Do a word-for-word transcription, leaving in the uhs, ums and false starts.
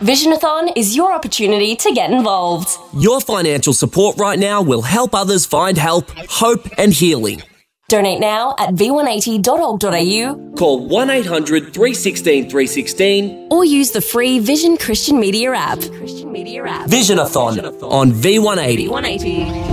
Visionathon is your opportunity to get involved. Your financial support right now will help others find help, hope and healing. Donate now at v one eighty dot org dot a u. Call one eight hundred, three one six, three one six or use the free Vision Christian Media app. Christian Media app. Visionathon on V one eighty. V one eighty.